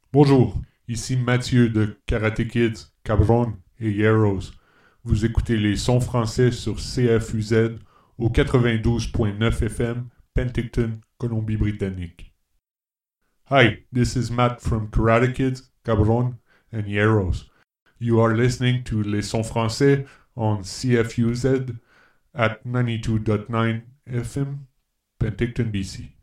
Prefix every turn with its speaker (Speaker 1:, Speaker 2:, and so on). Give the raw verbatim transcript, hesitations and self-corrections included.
Speaker 1: Bonjour, ici Mathieu de Karate Kids, Cabron et Heroes. Vous écoutez les sons français sur C F U Z au quatre-vingt-douze point neuf F M, Penticton, Colombie-Britannique. Hi, this is Matt from Karate Kids, Cabron and Heroes. You are listening to Les Sons Français on C F U Z at ninety-two point nine F M, Penticton, B C.